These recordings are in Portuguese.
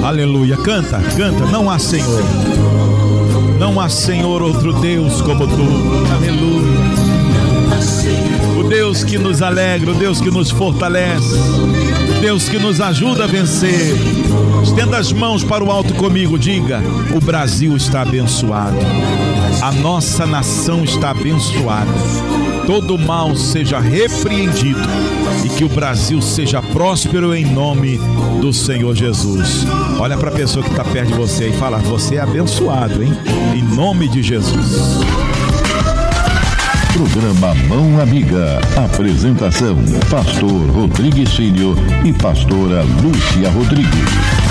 Aleluia. Canta, canta. Não há Senhor. Não há Senhor outro Deus como tu. Aleluia. O Deus que nos alegra, o Deus que nos fortalece, o Deus que nos ajuda a vencer. Estenda as mãos para o alto comigo, diga: o Brasil está abençoado, a nossa nação está abençoada, todo mal seja repreendido e que o Brasil seja próspero em nome do Senhor Jesus. Olha para a pessoa que está perto de você e fala: você é abençoado, hein? Em nome de Jesus. Programa Mão Amiga. Apresentação: Pastor Rodrigues Filho e Pastora Lúcia Rodrigues.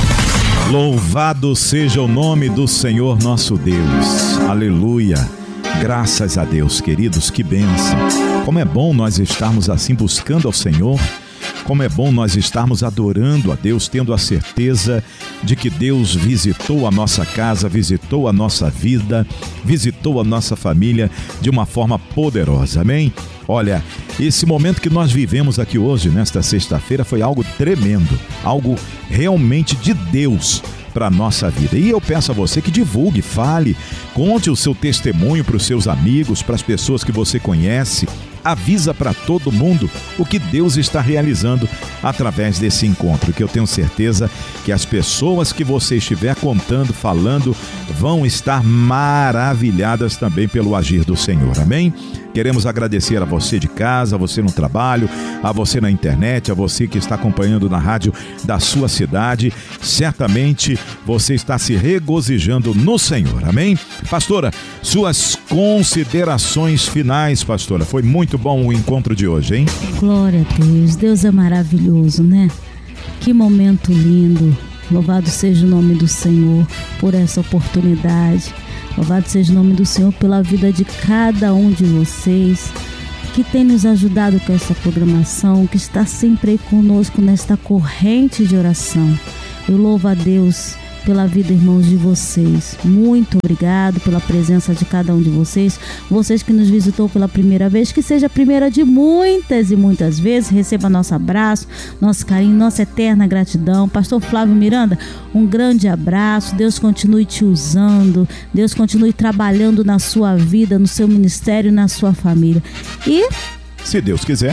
Louvado seja o nome do Senhor nosso Deus. Aleluia. Graças a Deus, queridos, que bênção. Como é bom nós estarmos assim buscando ao Senhor. Como é bom nós estarmos adorando a Deus, tendo a certeza de que Deus visitou a nossa casa, visitou a nossa vida, visitou a nossa família de uma forma poderosa, amém? Olha, esse momento que nós vivemos aqui hoje, nesta sexta-feira, foi algo tremendo, algo realmente de Deus para a nossa vida. E eu peço a você que divulgue, fale, conte o seu testemunho para os seus amigos, para as pessoas que você conhece. Avisa para todo mundo o que Deus está realizando através desse encontro, que eu tenho certeza que as pessoas que você estiver contando, falando, vão estar maravilhadas também pelo agir do Senhor, amém? Queremos agradecer a você de casa, a você no trabalho, a você na internet, a você que está acompanhando na rádio da sua cidade. Certamente você está se regozijando no Senhor, amém? Pastora, suas considerações finais, pastora. Foi muito bom o encontro de hoje, hein? Glória a Deus, Deus é maravilhoso, né? Que momento lindo. Louvado seja o nome do Senhor por essa oportunidade. Louvado seja o nome do Senhor pela vida de cada um de vocês que tem nos ajudado com essa programação, que está sempre aí conosco nesta corrente de oração. Eu louvo a Deus pela vida, irmãos, de vocês. Muito obrigado pela presença de cada um de vocês. Vocês que nos visitou pela primeira vez, que seja a primeira de muitas e muitas vezes. Receba nosso abraço, nosso carinho, nossa eterna gratidão. Pastor Flávio Miranda, um grande abraço. Deus continue te usando. Deus continue trabalhando na sua vida, no seu ministério, na sua família. E, se Deus quiser,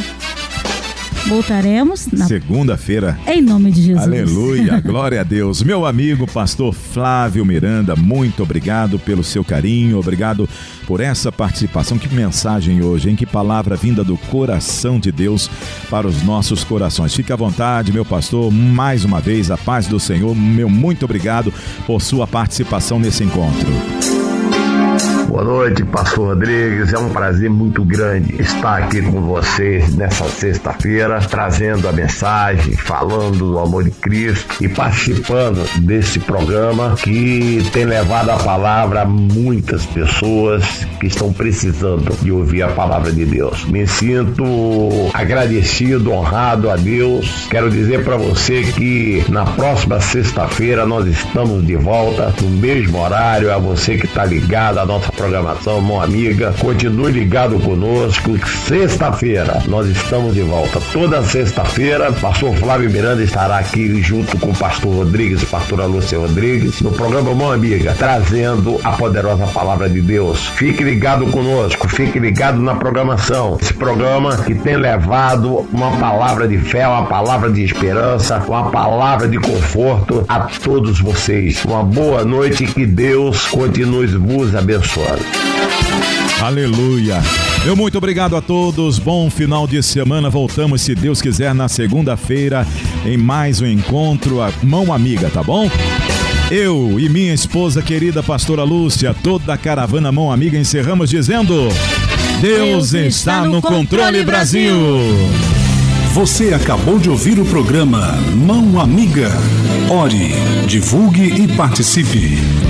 voltaremos na segunda-feira. Em nome de Jesus. Aleluia, glória a Deus. Meu amigo pastor Flávio Miranda, muito obrigado pelo seu carinho, obrigado por essa participação. Que mensagem hoje, hein? Que palavra vinda do coração de Deus para os nossos corações. Fique à vontade, meu pastor, mais uma vez, a paz do Senhor. Meu muito obrigado por sua participação nesse encontro. Boa noite, pastor Rodrigues. É um prazer muito grande estar aqui com vocês nessa sexta-feira, trazendo a mensagem, falando do amor de Cristo e participando desse programa que tem levado a palavra a muitas pessoas que estão precisando de ouvir a palavra de Deus. Me sinto agradecido, honrado a Deus. Quero dizer para você que na próxima sexta-feira nós estamos de volta no mesmo horário. A você que está ligado à nossa programação, Mão Amiga, continue ligado conosco. Sexta-feira nós estamos de volta. Toda sexta-feira, pastor Flávio Miranda estará aqui junto com o pastor Rodrigues e pastora Lúcia Rodrigues no programa Mão Amiga, trazendo a poderosa palavra de Deus. Fique ligado conosco, fique ligado na programação. Esse programa que tem levado uma palavra de fé, uma palavra de esperança, uma palavra de conforto a todos vocês. Uma boa noite e que Deus continue vos abençoando. Aleluia. Meu muito obrigado a todos. Bom final de semana. Voltamos, se Deus quiser, na segunda-feira em mais um encontro, a Mão Amiga, tá bom? Eu e minha esposa querida pastora Lúcia, toda a caravana Mão Amiga, encerramos dizendo: Deus está no controle, Brasil. Você acabou de ouvir o programa Mão Amiga. Ore, divulgue e participe.